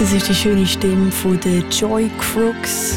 Das ist die schöne Stimme von der Joy Crooks.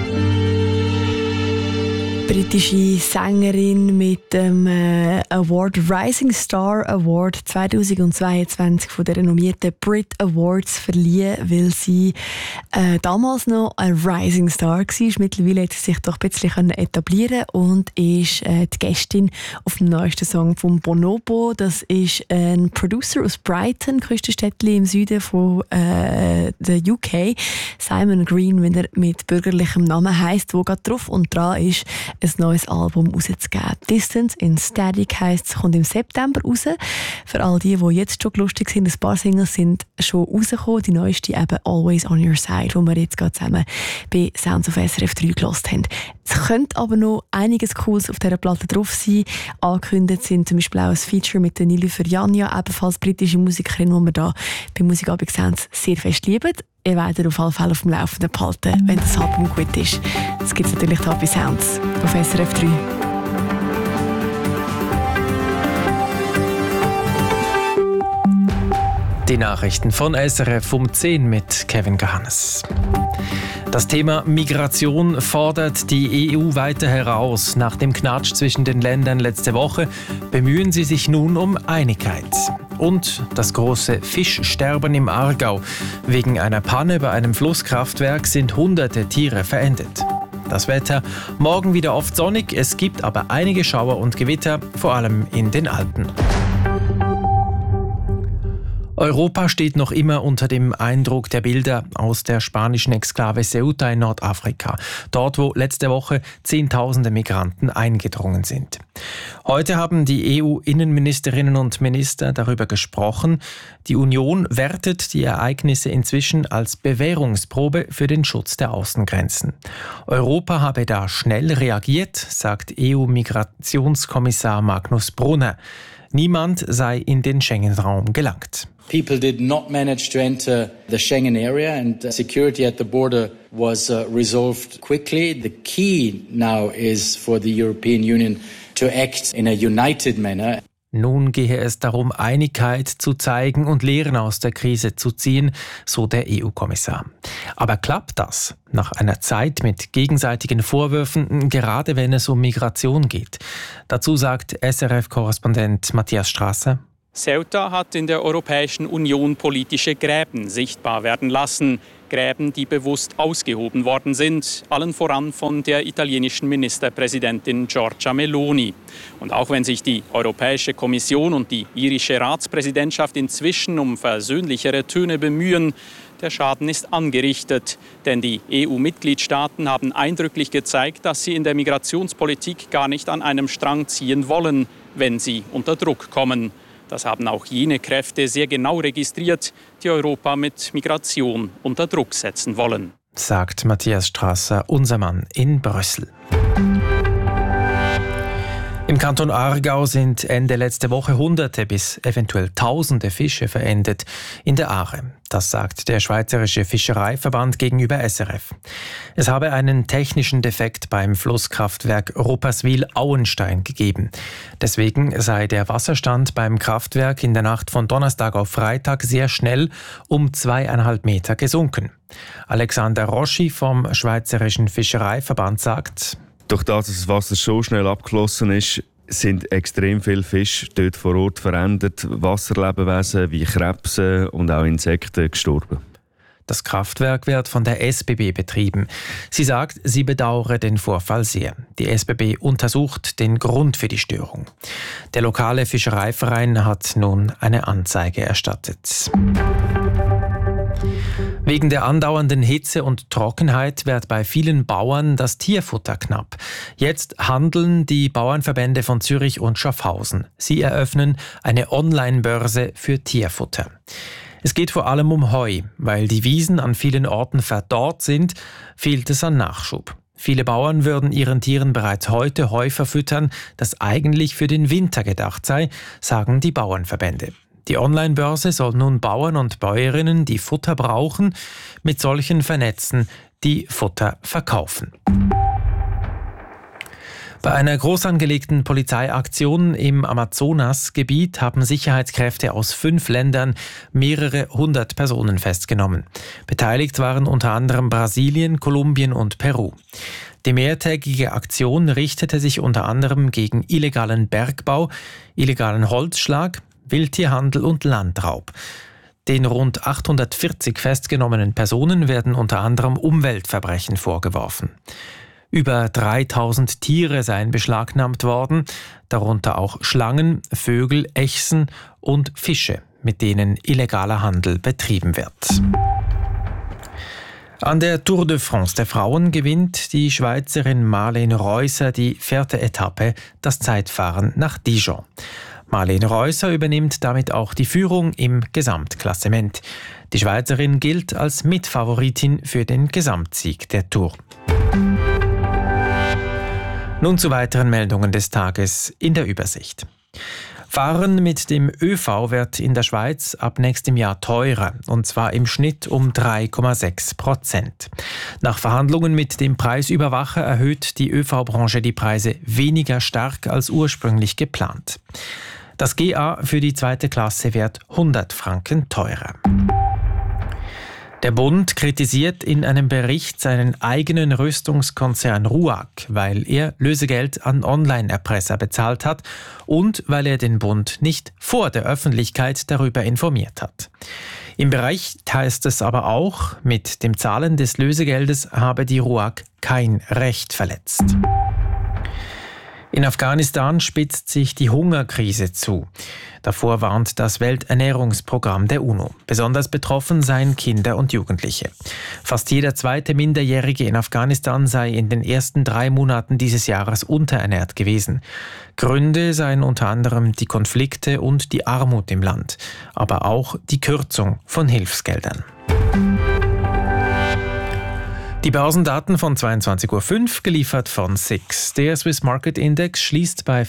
Britische Sängerin mit dem Award Rising Star Award 2022 von der renommierten Brit Awards verliehen, weil sie damals noch ein Rising Star war. Mittlerweile hat sie sich doch ein bisschen etablieren und ist die Gästin auf dem neuesten Song von Bonobo. Das ist ein Producer aus Brighton, Küstenstädtchen im Süden von der UK. Simon Green, wenn er mit bürgerlichem Namen heisst, wo gerade drauf und dran ist, ein neues Album rauszugeben. Distance in Static heisst es, kommt im September raus. Für all die jetzt schon lustig sind, ein paar Singles sind schon rausgekommen. Die neueste eben Always on Your Side, wo wir jetzt gerade zusammen bei Sounds of SRF 3 gehört haben. Es könnte aber noch einiges Cooles auf dieser Platte drauf sein. Angekündigt sind zum Beispiel auch ein Feature mit der Nilüfer Janja, ebenfalls britische Musikerin, die wir hier bei Musikabend Sounds sehr fest lieben. Ihr werdet auf alle Fälle auf dem Laufenden behalten, wenn das Album gut ist. Das gibt es natürlich hier bei Sounds auf SRF 3. Die Nachrichten von SRF um 10 mit Kevin Gahannes. Das Thema Migration fordert die EU weiter heraus. Nach dem Knatsch zwischen den Ländern letzte Woche bemühen sie sich nun um Einigkeit. Und das große Fischsterben im Aargau. Wegen einer Panne bei einem Flusskraftwerk sind hunderte Tiere verendet. Das Wetter, morgen wieder oft sonnig, es gibt aber einige Schauer und Gewitter, vor allem in den Alpen. Europa steht noch immer unter dem Eindruck der Bilder aus der spanischen Exklave Ceuta in Nordafrika, dort wo letzte Woche Zehntausende Migranten eingedrungen sind. Heute haben die EU-Innenministerinnen und Minister darüber gesprochen. Die Union wertet die Ereignisse inzwischen als Bewährungsprobe für den Schutz der Außengrenzen. Europa habe da schnell reagiert, sagt EU-Migrationskommissar Magnus Brunner. Niemand sei in den Schengen-Raum gelangt. People did not manage to enter the Schengen area and security at the border was resolved quickly. The key now is for the European Union to act in a united manner. Nun gehe es darum, Einigkeit zu zeigen und Lehren aus der Krise zu ziehen, so der EU-Kommissar. Aber klappt das nach einer Zeit mit gegenseitigen Vorwürfen, gerade wenn es um Migration geht? Dazu sagt SRF-Korrespondent Matthias Strasser: Ceuta hat in der Europäischen Union politische Gräben sichtbar werden lassen. Gräben, die bewusst ausgehoben worden sind, allen voran von der italienischen Ministerpräsidentin Giorgia Meloni. Und auch wenn sich die Europäische Kommission und die irische Ratspräsidentschaft inzwischen um versöhnlichere Töne bemühen, der Schaden ist angerichtet. Denn die EU-Mitgliedstaaten haben eindrücklich gezeigt, dass sie in der Migrationspolitik gar nicht an einem Strang ziehen wollen, wenn sie unter Druck kommen. Das haben auch jene Kräfte sehr genau registriert, die Europa mit Migration unter Druck setzen wollen. Sagt Matthias Strasser, unser Mann in Brüssel. Im Kanton Aargau sind Ende letzte Woche Hunderte bis eventuell Tausende Fische verendet in der Aare. Das sagt der Schweizerische Fischereiverband gegenüber SRF. Es habe einen technischen Defekt beim Flusskraftwerk Rupperswil-Auenstein gegeben. Deswegen sei der Wasserstand beim Kraftwerk in der Nacht von Donnerstag auf Freitag sehr schnell um 2,5 Meter gesunken. Alexander Roschi vom Schweizerischen Fischereiverband sagt: Durch das das Wasser so schnell abgeflossen ist, sind extrem viele Fische dort vor Ort verendet, Wasserlebewesen wie Krebse und auch Insekten gestorben. Das Kraftwerk wird von der SBB betrieben. Sie sagt, sie bedauere den Vorfall sehr. Die SBB untersucht den Grund für die Störung. Der lokale Fischereiverein hat nun eine Anzeige erstattet. Wegen der andauernden Hitze und Trockenheit wird bei vielen Bauern das Tierfutter knapp. Jetzt handeln die Bauernverbände von Zürich und Schaffhausen. Sie eröffnen eine Online-Börse für Tierfutter. Es geht vor allem um Heu. Weil die Wiesen an vielen Orten verdorrt sind, fehlt es an Nachschub. Viele Bauern würden ihren Tieren bereits heute Heu verfüttern, das eigentlich für den Winter gedacht sei, sagen die Bauernverbände. Die Online-Börse soll nun Bauern und Bäuerinnen, die Futter brauchen, mit solchen vernetzen, die Futter verkaufen. Bei einer groß angelegten Polizeiaktion im Amazonasgebiet haben Sicherheitskräfte aus 5 Ländern mehrere 100 Personen festgenommen. Beteiligt waren unter anderem Brasilien, Kolumbien und Peru. Die mehrtägige Aktion richtete sich unter anderem gegen illegalen Bergbau, illegalen Holzschlag, Wildtierhandel und Landraub. Den rund 840 festgenommenen Personen werden unter anderem Umweltverbrechen vorgeworfen. Über 3000 Tiere seien beschlagnahmt worden, darunter auch Schlangen, Vögel, Echsen und Fische, mit denen illegaler Handel betrieben wird. An der Tour de France der Frauen gewinnt die Schweizerin Marlene Reusser die 4. Etappe, das Zeitfahren nach Dijon. Marlene Reusser übernimmt damit auch die Führung im Gesamtklassement. Die Schweizerin gilt als Mitfavoritin für den Gesamtsieg der Tour. Nun zu weiteren Meldungen des Tages in der Übersicht. Fahren mit dem ÖV wird in der Schweiz ab nächstem Jahr teurer, und zwar im Schnitt um 3,6%. Nach Verhandlungen mit dem Preisüberwacher erhöht die ÖV-Branche die Preise weniger stark als ursprünglich geplant. Das GA für die 2. Klasse wird 100 Franken teurer. Der Bund kritisiert in einem Bericht seinen eigenen Rüstungskonzern RUAG, weil er Lösegeld an Online-Erpresser bezahlt hat und weil er den Bund nicht vor der Öffentlichkeit darüber informiert hat. Im Bericht heißt es aber auch, mit dem Zahlen des Lösegeldes habe die RUAG kein Recht verletzt. In Afghanistan spitzt sich die Hungerkrise zu. Davor warnt das Welternährungsprogramm der UNO. Besonders betroffen seien Kinder und Jugendliche. Fast jeder zweite Minderjährige in Afghanistan sei in den ersten 3 Monaten dieses Jahres unterernährt gewesen. Gründe seien unter anderem die Konflikte und die Armut im Land, aber auch die Kürzung von Hilfsgeldern. Die Börsendaten von 22.05 Uhr, geliefert von SIX. Der Swiss Market Index schließt bei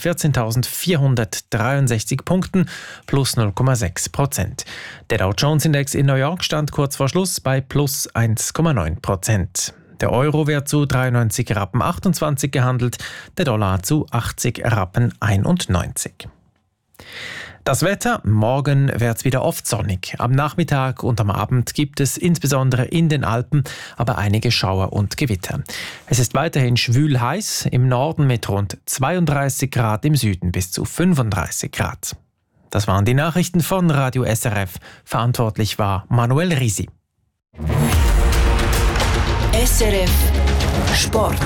14.463 Punkten plus 0,6%. Der Dow Jones Index in New York stand kurz vor Schluss bei plus 1,9%. Der Euro wird zu 93,28 Rappen gehandelt, der Dollar zu 80,91 Rappen. Das Wetter: Morgen wird es wieder oft sonnig. Am Nachmittag und am Abend gibt es insbesondere in den Alpen aber einige Schauer und Gewitter. Es ist weiterhin schwül heiß, im Norden mit rund 32 Grad, im Süden bis zu 35 Grad. Das waren die Nachrichten von Radio SRF. Verantwortlich war Manuel Risi. SRF Sport.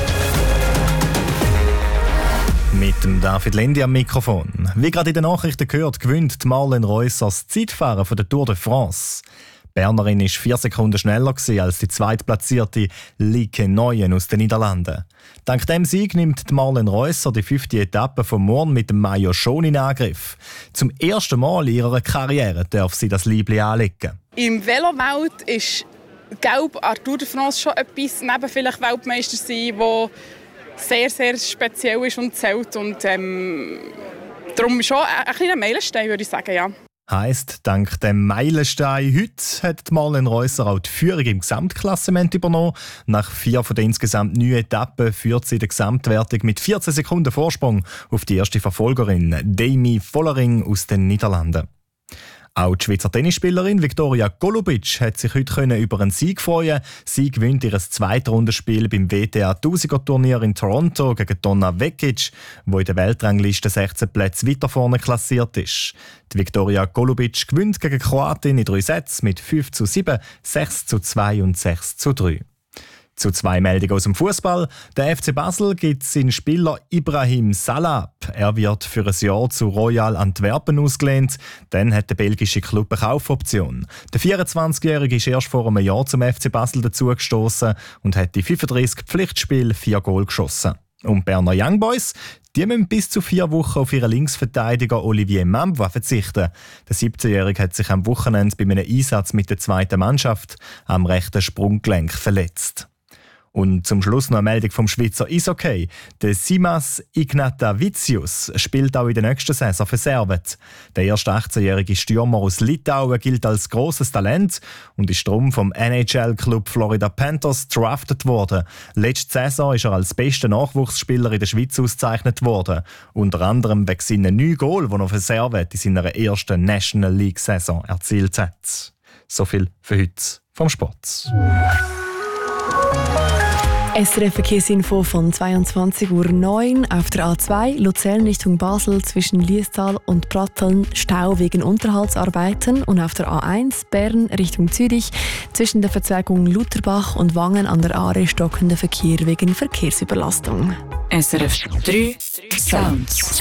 Mit dem David Lendi am Mikrofon. Wie gerade in den Nachrichten gehört, gewinnt Marlene Reusser das Zeitfahren von der Tour de France. Die Bernerin war 4 Sekunden schneller als die zweitplatzierte Lieke Neuen aus den Niederlanden. Dank dem Sieg nimmt Marlene Reusser die 5. Etappe von morgen mit dem Maillot Jaune in Angriff. Zum ersten Mal in ihrer Karriere darf sie das Liebling anlegen. Im Velowelt ist Gelb an der Tour de France schon etwas, neben vielleicht Weltmeister sein, wo sehr, sehr speziell ist und zählt. Und darum schon ein kleiner Meilenstein, würde ich sagen, ja. Heisst, dank dem Meilenstein heute hat Marlene Reusser auch die Führung im Gesamtklassement übernommen. Nach 4 von den insgesamt 9 Etappen führt sie in der Gesamtwertung mit 14 Sekunden Vorsprung auf die erste Verfolgerin, Demi Vollering aus den Niederlanden. Auch die Schweizer Tennisspielerin Viktoria Golubic hat sich heute über einen Sieg freuen. Sie gewinnt ihr Zweitrundenspiel beim WTA 1000er Turnier in Toronto gegen Donna Vekic, die in der Weltrangliste 16 Plätze weiter vorne klassiert ist. Die Viktoria Golubic gewinnt gegen Kroatin in 3 Sätzen mit 5:7, 6:2 und 6:3. Zu 2 Meldungen aus dem Fußball. Der FC Basel gibt seinen Spieler Ibrahim Salah. Er wird für ein Jahr zu Royal Antwerpen ausgelehnt. Dann hat der belgische Club eine Kaufoption. Der 24-Jährige ist erst vor einem Jahr zum FC Basel dazugestoßen und hat in 35 Pflichtspielen 4 Goal geschossen. Und Berner Young Boys, die müssen bis zu 4 Wochen auf ihren Linksverteidiger Olivier Mambwa verzichten. Der 17-Jährige hat sich am Wochenende bei einem Einsatz mit der 2. Mannschaft am rechten Sprunggelenk verletzt. Und zum Schluss noch eine Meldung vom Schweizer Eishockey. Der Simas Ignatavicius spielt auch in der nächsten Saison für Servet. Der erste 18-jährige Stürmer aus Litauen gilt als grosses Talent und ist darum vom NHL-Club Florida Panthers drafted worden. Letzte Saison ist er als bester Nachwuchsspieler in der Schweiz ausgezeichnet worden. Unter anderem wegen seinen 9 Goals, die er für Servet in seiner ersten National League-Saison erzielt hat. So viel für heute vom Sport. SRF-Verkehrsinfo von 22:09 Uhr auf der A2 Luzern Richtung Basel zwischen Liestal und Pratteln Stau wegen Unterhaltsarbeiten und auf der A1 Bern Richtung Zürich zwischen der Verzwergung Lutherbach und Wangen an der Aare stockender Verkehr wegen Verkehrsüberlastung. SRF 3 Sounds.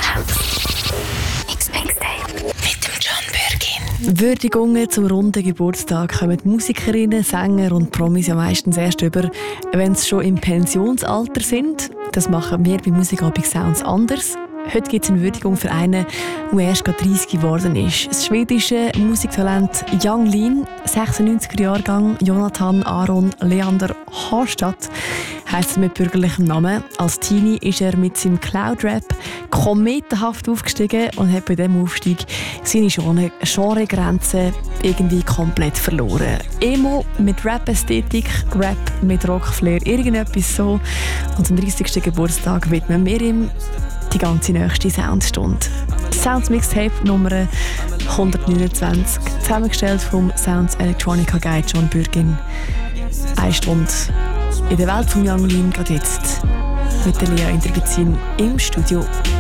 Würdigungen zum runden Geburtstag kommen Musikerinnen, Sänger und Promis ja meistens erst über, wenn sie schon im Pensionsalter sind. Das machen wir bei Musikabend Sounds anders. Heute gibt es eine Würdigung für einen, der erst 30 geworden ist. Das schwedische Musiktalent Young Lean, 96er Jahrgang, Jonathan Aron Leander Harstadt, heisst er mit bürgerlichem Namen. Als Teenie ist er mit seinem Cloud-Rap kometenhaft aufgestiegen und hat bei diesem Aufstieg seine Genregrenzen irgendwie komplett verloren. Emo mit Rap-Ästhetik, Rap mit Rock-Flair, irgendetwas so. Und zum 30. Geburtstag widmen wir ihm die ganze nächste Soundstunde. Sounds Mixtape Nummer 129, zusammengestellt vom Sounds Electronica Guide John Bürgin. 1 Stunde in der Welt von Young Lean, gerade jetzt mit der Lea Intervizin im Studio.